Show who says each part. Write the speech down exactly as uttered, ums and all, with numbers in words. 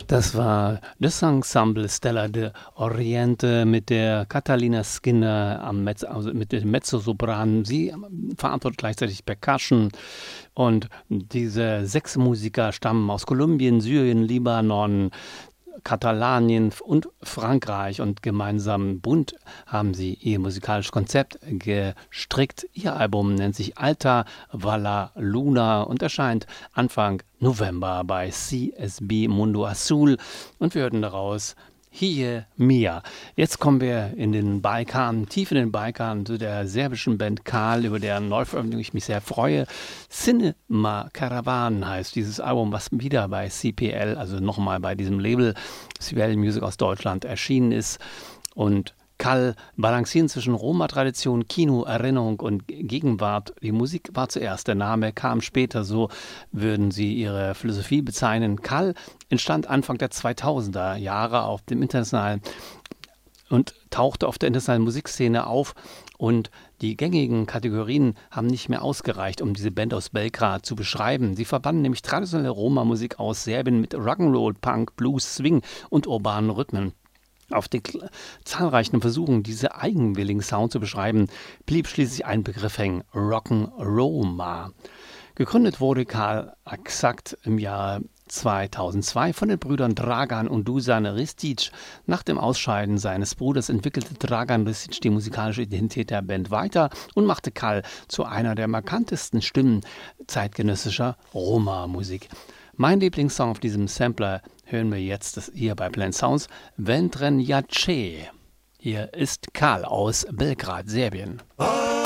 Speaker 1: Das war das Ensemble Stella de Oriente mit der Catalina Skinner am Mezz, also mit dem Mezzosopran. Sie verantwortet gleichzeitig Percussion. Und diese sechs Musiker stammen aus Kolumbien, Syrien, Libanon, Katalanien und Frankreich, und gemeinsam bunt haben sie ihr musikalisches Konzept gestrickt. Ihr Album nennt sich Alta Vala Luna und erscheint Anfang November bei C S B Mundo Azul, und wir hörten daraus Hije Mia. Jetzt kommen wir in den Balkan, tief in den Balkan, zu der serbischen Band Kal, über deren Neuveröffentlichung ich mich sehr freue. Cinema Caravan heißt dieses Album, was wieder bei C P L, also nochmal bei diesem Label C P L Music aus Deutschland erschienen ist. Und Kal balancieren zwischen Roma-Tradition, Kino, Erinnerung und Gegenwart. Die Musik war zuerst, der Name kam später, so würden sie ihre Philosophie bezeichnen. Kal entstand Anfang der zweitausender Jahre auf dem internationalen und tauchte auf der internationalen Musikszene auf, und die gängigen Kategorien haben nicht mehr ausgereicht, um diese Band aus Belgrad zu beschreiben. Sie verbanden nämlich traditionelle Roma-Musik aus Serbien mit Rock'n'Roll, Punk, Blues, Swing und urbanen Rhythmen. Auf den zahlreichen Versuchen, diese eigenwilligen Sound zu beschreiben, blieb schließlich ein Begriff hängen: Rock'n'Roma. Gegründet wurde Kal exakt im Jahr zweitausendzwei von den Brüdern Dragan und Dusan Ristic. Nach dem Ausscheiden seines Bruders entwickelte Dragan Ristic die musikalische Identität der Band weiter und machte Kal zu einer der markantesten Stimmen zeitgenössischer Roma-Musik. Mein Lieblingssong auf diesem Sampler hören wir jetzt, das hier bei Planet Sounds, Ventren Jace. Hier ist Kal aus Belgrad, Serbien.